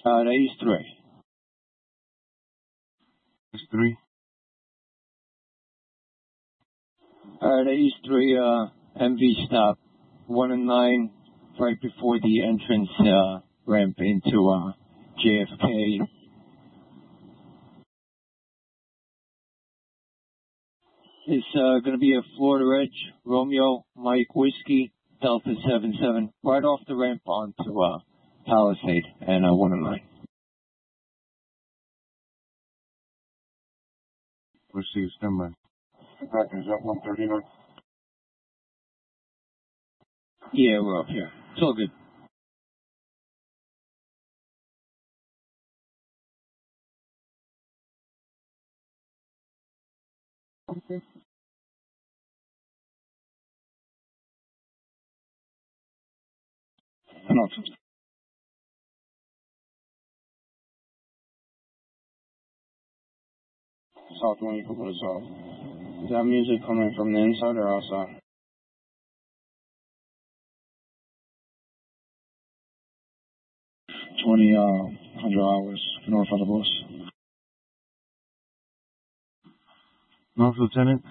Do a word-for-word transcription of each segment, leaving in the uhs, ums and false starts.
Uh, the East three. East three. Uh, the East three, uh, M V stop. One and nine, right before the entrance, uh, ramp into, uh, J F K. It's, uh, gonna be a Florida Edge, Romeo, Mike, Whiskey, Delta seven seven, right off the ramp onto, uh, Palisade and, uh, one and nine. Receive, stand by. Back is at one thirty-nine. Yeah, we're up here. It's all good. Okay. No. South one, you can put it south. Is that music coming from the inside or outside? twenty, uh, hundred hours, north of the bus. North Lieutenant?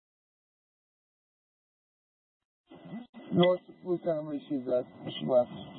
North Lieutenant, receive that. West.